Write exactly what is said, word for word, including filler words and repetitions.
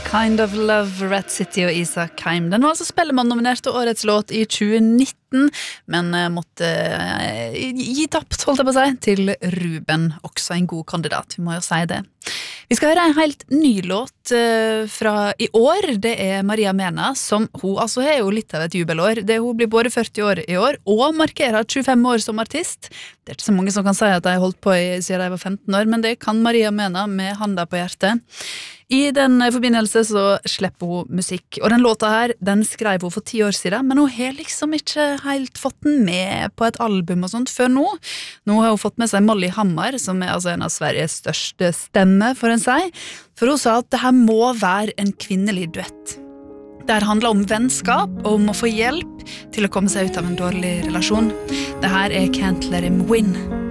Kind of Love, Rat City og Isak Heim. Den var altså Spellemann nominert til årets låt i tjue nitten, men måtte eh, gi tapt, holdt jeg på å si, til Ruben, også en god kandidat, vi må jo si det. Vi skal høre en helt ny låt eh, fra i år, det er Maria Mena, som hun altså er jo litt av et jubelår. Det, hun blir både førti år i år, og markerer tjuefem år som artist. Det er ikke så mange som kan si at de har holdt på i, siden de var femten år, men det kan Maria Mena med handa på hjertet. I den forbindelse så slipper hun musikk, og den låta her, den skrev hun for ti år siden, men hun har liksom ikke helt fått den med på et album og sånt før nå. Nå har hun fått med seg Molly Hammar, som er altså en av Sveriges største stemme, for en seg, for hun sa at det her må være en kvinnelig duett. Det her handler om vennskap, og om å få hjelp til å komme seg ut av en dårlig relasjon. Det her er Can't Let Him Win.